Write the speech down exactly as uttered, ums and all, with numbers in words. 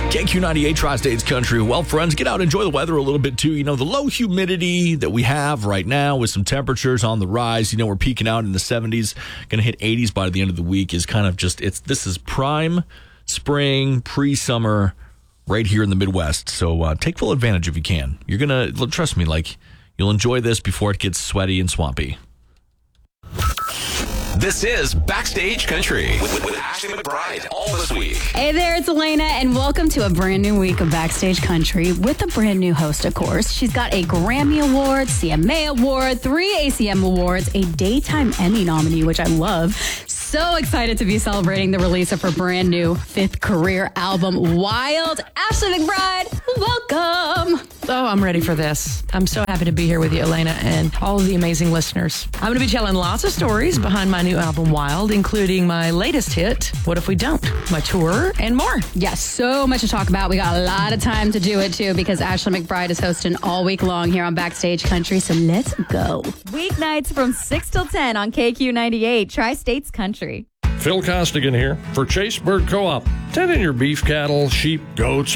K Q ninety-eight Tri-States Country. Well, friends, get out, enjoy the weather a little bit too. You know, the low humidity that we have right now with some temperatures on the rise, you know, we're peaking out in the seventies, going to hit eighties by the end of the week is kind of just, it's this is prime spring, pre-summer right here in the Midwest. So uh, take full advantage if you can. You're going to, trust me, like, you'll enjoy this before it gets sweaty and swampy. This is Backstage Country with, with Ashley McBride all this week. Hey there, it's Elena, and welcome to a brand new week of Backstage Country with a brand new host, of course. She's got a Grammy Award, C M A Award, three A C M Awards, a Daytime Emmy nominee, which I love. So excited to be celebrating the release of her brand new fifth career album, Wild. Ashley McBride, welcome. Oh, I'm ready for this. I'm so happy to be here with you, Elena, and all of the amazing listeners. I'm going to be telling lots of stories behind my new album, Wild, including my latest hit, What If We Don't?, my tour, and more. Yes, so much to talk about. We got a lot of time to do it, too, because Ashley McBride is hosting all week long here on Backstage Country, so let's go. Weeknights from six till ten on K Q ninety-eight, Tri-States Country. Phil Costigan here for Chase Bird Co-op. Tend in your beef cattle, sheep, goats,